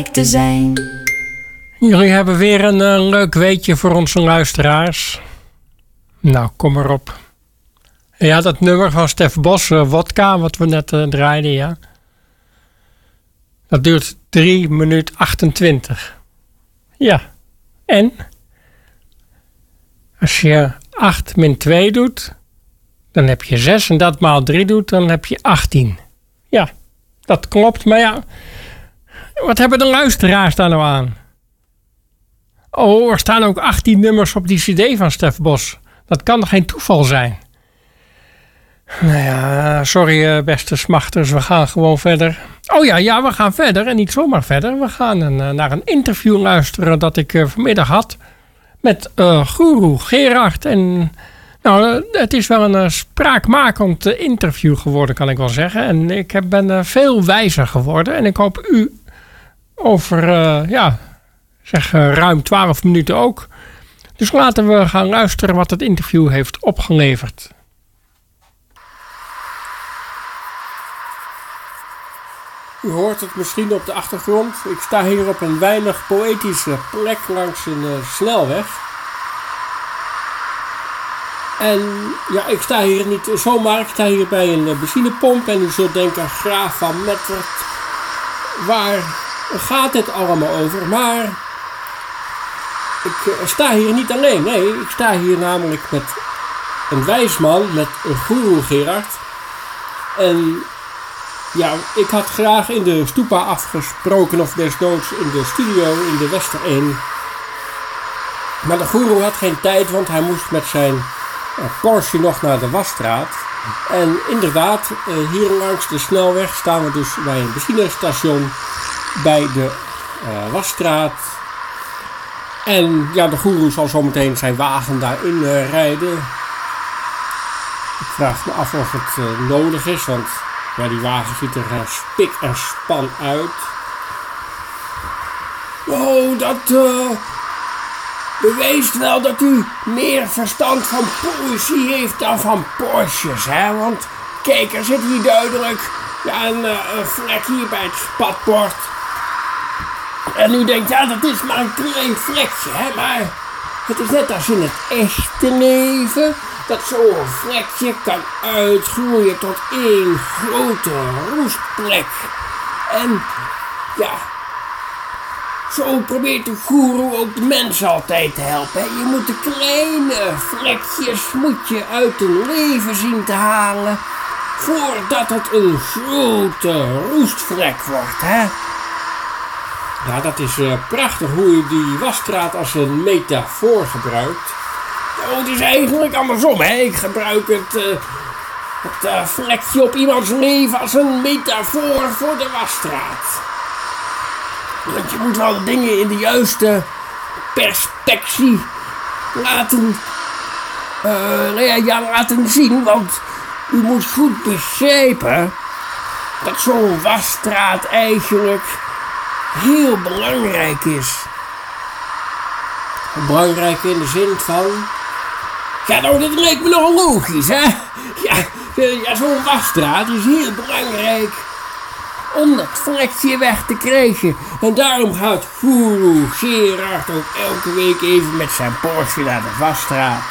te zijn. Jullie hebben weer een leuk weetje voor onze luisteraars. Nou, kom maar op. Ja, dat nummer van Stef Bos, Wodka, wat we net draaiden, ja. Dat duurt 3 minuten 28. Ja, en? Als je 8 min 2 doet, dan heb je 6. En dat maal 3 doet, dan heb je 18. Ja, dat klopt, maar ja... Wat hebben de luisteraars daar nou aan? Oh, er staan ook 18 nummers op die cd van Stef Bos. Dat kan geen toeval zijn. Nou ja, sorry beste smachters, we gaan gewoon verder. Oh ja, we gaan verder en niet zomaar verder. We gaan naar een interview luisteren dat ik vanmiddag had met Guru Gerard. En nou, het is wel een spraakmakend interview geworden, kan ik wel zeggen. En ik ben veel wijzer geworden en ik hoop u over, ruim 12 minuten ook. Dus laten we gaan luisteren wat het interview heeft opgeleverd. U hoort het misschien op de achtergrond. Ik sta hier op een weinig poëtische plek langs een snelweg. En ja, ik sta hier niet zomaar. Ik sta hier bij een benzinepomp. En u zult denken, Graaf van Mettert, waar gaat het allemaal over? Maar ik sta hier niet alleen. Nee, ik sta hier namelijk met een wijsman, met een Guru Gerard. En ja, ik had graag in de Stupa afgesproken, of desnoods in de studio in de Wester 1. Maar de Guru had geen tijd, want hij moest met zijn Porsche nog naar de Wasstraat. En inderdaad, hier langs de snelweg staan we dus bij een benzinestation bij de Wasstraat. En ja, de Guru zal zometeen zijn wagen daarin rijden. Ik vraag me af of het nodig is, want ja, die wagen ziet er spik en span uit. Oh, dat beweest wel dat u meer verstand van poëzie heeft dan van Porsches, hè? Want kijk, er zit hier duidelijk een vlek hier bij het spatbord. En u denkt, ja, dat is maar een klein vlekje, hè? Maar het is net als in het echte leven, dat zo'n vlekje kan uitgroeien tot één grote roestplek. En ja, zo probeert de Guru ook de mensen altijd te helpen. Je moet de kleine vlekjes uit hun leven zien te halen, voordat het een grote roestvlek wordt, hè? Ja, dat is prachtig hoe je die wasstraat als een metafoor gebruikt. Oh, het is eigenlijk andersom, hè. Ik gebruik het vlekje op iemands leven als een metafoor voor de wasstraat. Want je moet wel de dingen in de juiste perspectie laten zien. Want u moet goed begrijpen dat zo'n wasstraat eigenlijk heel belangrijk is. Belangrijk in de zin van... Ja, nou, dat lijkt me nogal logisch, hè? Ja, zo'n wasstraat is heel belangrijk om dat vlekje weg te krijgen. En daarom gaat Guru Gerard ook elke week even met zijn Porsche naar de wasstraat.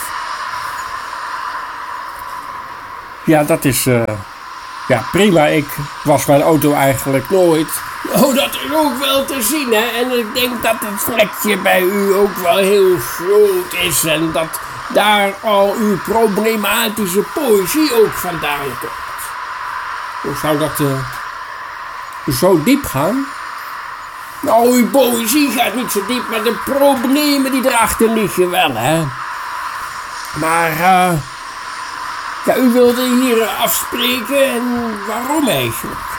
Ja, dat is... prima. Ik was mijn auto eigenlijk nooit. Oh, dat is ook wel te zien, hè. En ik denk dat het vlekje bij u ook wel heel groot is. En dat daar al uw problematische poëzie ook vandaan komt. Hoe zou dat zo diep gaan? Nou, uw poëzie gaat niet zo diep, maar de problemen die erachter liggen wel, hè. Maar, u wilde hier afspreken en waarom eigenlijk?